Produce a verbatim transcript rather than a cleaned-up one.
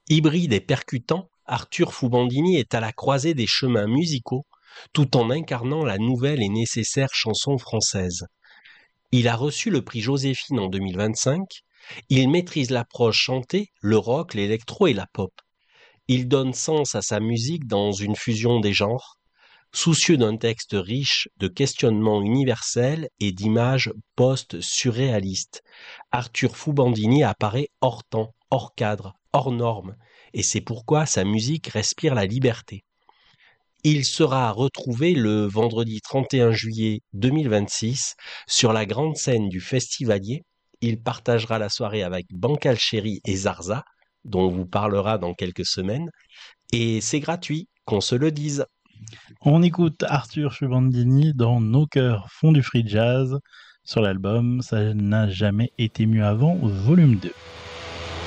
Hybride et percutant, Arthur Foubandini est à la croisée des chemins musicaux, tout en incarnant la nouvelle et nécessaire chanson française. Il a reçu le prix Joséphine en deux mille vingt-cinq. Il maîtrise l'approche chantée, le rock, l'électro et la pop. Il donne sens à sa musique dans une fusion des genres, soucieux d'un texte riche de questionnements universels et d'images post-surréalistes. Arthur Foubandini apparaît hors temps, hors cadre, hors norme, et c'est pourquoi sa musique respire la liberté. Il sera retrouvé le vendredi trente et un juillet deux mille vingt-six sur la grande scène du Festivalier. Il partagera la soirée avec Bancal Chéri et Zarza, dont on vous parlera dans quelques semaines. Et c'est gratuit, qu'on se le dise. On écoute Arthur Chubandini dans Nos cœurs font du free jazz sur l'album Ça n'a jamais été mieux avant, volume deux.